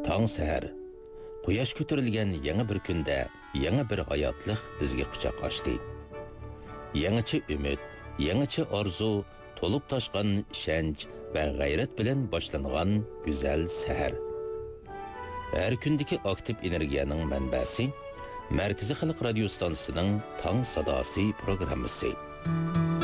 Tong sahar, quyosh ko'tarilgan yangi bir kunda yangi bir hayotlik bizga quchoq ochdi. Yangicha umid, yangicha orzu, to'lib toshgan ishonch va g'ayrat bilan boshlangan go'zal sahar. Har kundagi aktiv energiyaning manbasi Markaziy xalq radio stansiyasining Tong sadosi programmasi.